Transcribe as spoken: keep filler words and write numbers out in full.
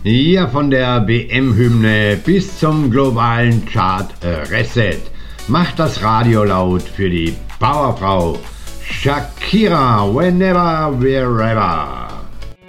Hier von der W M-Hymne bis zum globalen Chart Reset. Macht das Radio laut für die Powerfrau Shakira, whenever, wherever.